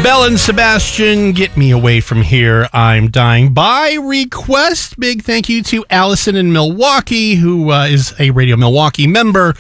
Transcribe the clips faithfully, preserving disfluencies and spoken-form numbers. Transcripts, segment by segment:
Belle and Sebastian, Get Me Away From Here, I'm Dying. By request, big thank you to Allison in Milwaukee, who uh, is a Radio Milwaukee member,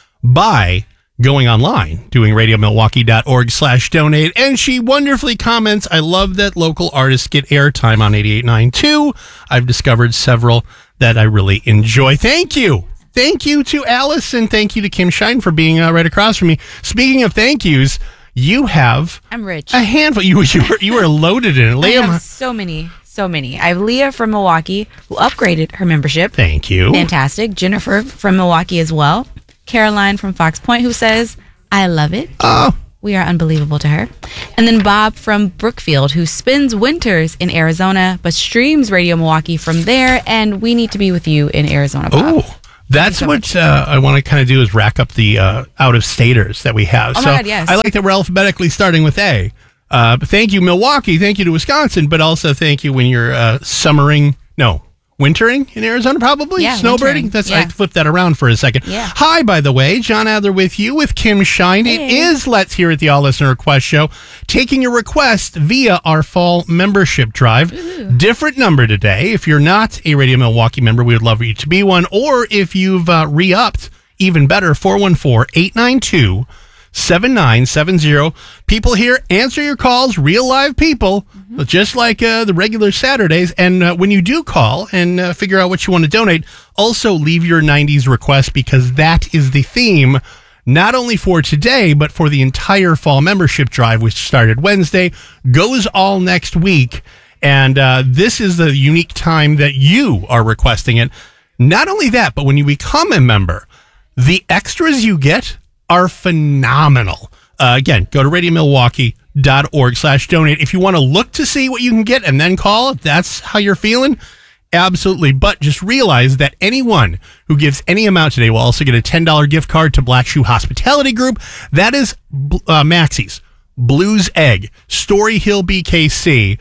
by going online, doing radiomilwaukee.org slash donate. And she wonderfully comments, I love that local artists get airtime on eighty-eight point nine too. I've discovered several that I really enjoy. Thank you. Thank you to Allison. Thank you to Kim Shine for being uh, right across from me. Speaking of thank yous, you have I'm rich. a handful. You you were, you were loaded in it. I Liam, have so many, so many. I have Leah from Milwaukee who upgraded her membership. thank you. Fantastic. Jennifer from Milwaukee as well. Caroline from Fox Point who says, I love it. Oh, We are unbelievable to her. And then Bob from Brookfield who spends winters in Arizona but streams Radio Milwaukee from there. And we need to be with you in Arizona, Bob. oh. That's so what uh, I want to kind of do is rack up the uh, out-of-staters that we have. Oh, so my God, yes. I like that we're alphabetically starting with A. Uh, but thank you, Milwaukee. Thank you to Wisconsin. But also thank you when you're uh, summering, no, wintering in Arizona, probably? Yeah, Snowbirding? wintering. That's Yeah. I flipped that around for a second. Yeah. Hi, by the way. John Adler with you with Kim Shine. It Hey. is Let's Hear It, the All-Listener Request Show. Taking your request via our fall membership drive. Ooh. Different number today. If you're not a Radio Milwaukee member, we would love for you to be one. Or if you've uh, re-upped, even better, four one four, eight nine two, seven nine seven zero. People here, answer your calls, real live people, Mm-hmm. just like uh, the regular Saturdays. And uh, when you do call and uh, figure out what you want to donate, also leave your nineties request, because that is the theme, not only for today, but for the entire fall membership drive, which started Wednesday, goes all next week. And uh, this is the unique time that you are requesting it. Not only that, but when you become a member, the extras you get are phenomenal. Uh, again, go to radiomilwaukee.org slash donate. If you want to look to see what you can get and then call, if that's how you're feeling, absolutely. But just realize that anyone who gives any amount today will also get a ten dollars gift card to Black Shoe Hospitality Group. That is uh, Maxie's, Blues Egg, Story Hill B K C,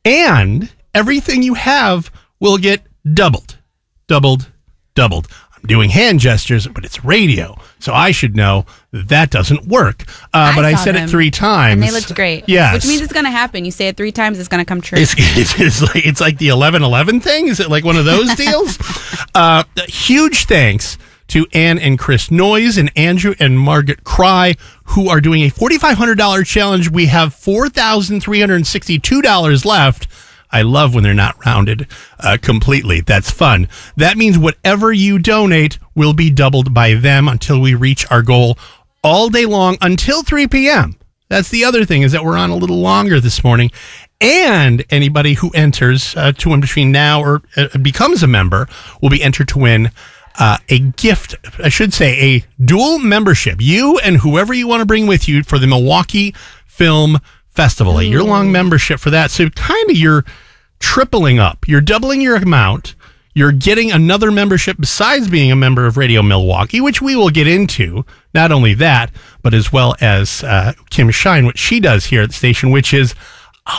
and everything you have will get doubled, doubled, doubled. I'm doing hand gestures, but it's radio, so I should know that, that doesn't work. Uh, I but I saw said them, it three times. And they looked great. Yes. Which means it's going to happen. You say it three times, it's going to come true. It's, it's, it's, like, it's like the eleven eleven thing. Is it like one of those deals? uh, huge thanks to Ann and Chris Noyes and Andrew and Margaret Cry, who are doing a four thousand five hundred dollars challenge. We have four thousand three hundred sixty-two dollars left. I love when they're not rounded uh, completely. That's fun. That means whatever you donate will be doubled by them until we reach our goal all day long until three p.m. That's the other thing, is that we're on a little longer this morning. And anybody who enters uh, to and between now or uh, becomes a member will be entered to win uh, a gift, I should say a dual membership. You and whoever you want to bring with you for the Milwaukee Film Festival, a year-long membership for that. So kind of you're tripling up. You're doubling your amount. You're getting another membership besides being a member of Radio Milwaukee, which we will get into. Not only that, but as well as uh, Kim Shine, what she does here at the station, which is a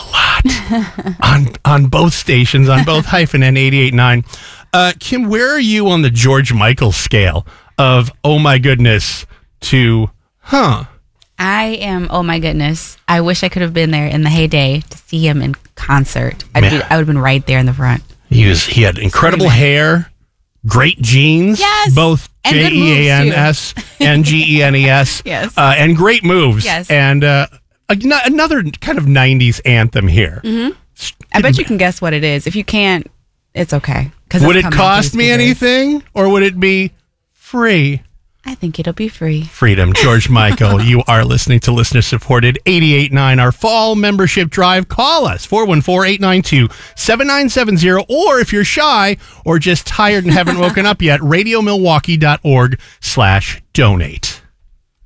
lot on on both stations, on both hyphen and eighty-eight point nine. Uh, Kim, where are you on the George Michael scale of, oh my goodness, to, huh? I am, oh my goodness. I wish I could have been there in the heyday to see him in concert. I'd be, Man. I would have been right there in the front. He was. He had incredible hair, great jeans, Yes. both And J good moves, E A N S and G E N E S. Yes. uh, and great moves. Yes. And uh, an- another kind of nineties anthem here. Mm-hmm. I bet you can guess what it is. If you can't, it's okay. Would it cost me anything, or would it be free? I think it'll be free. Freedom. George Michael, you are listening to listener-supported eighty-eight point nine, our fall membership drive. Call us, four one four, eight nine two, seven nine seven zero, or if you're shy or just tired and haven't woken up yet, radiomilwaukee.org slash donate.